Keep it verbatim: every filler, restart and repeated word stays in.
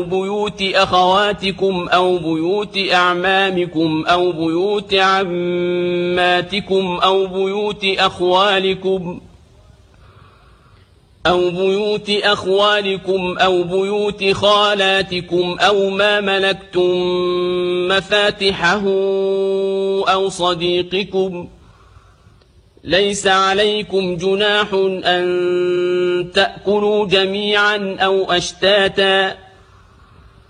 بيوت أخواتكم أو بيوت أعمامكم أو بيوت عماتكم أو بيوت أخوالكم أو بيوت أخوالكم أو بيوت خالاتكم أو ما ملكتم مفاتحه أو صديقكم. ليس عليكم جناح أن تأكلوا جميعا أو أشتاتا